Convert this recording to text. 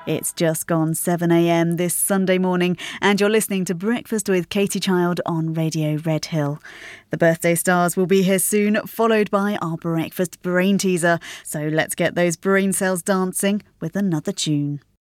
It's just gone 7 a.m. this Sunday morning, and you're listening to Breakfast with Katie Child on Radio Red Hill. The birthday stars will be here soon, followed by our breakfast brain teaser. So let's get those brain cells dancing with another tune.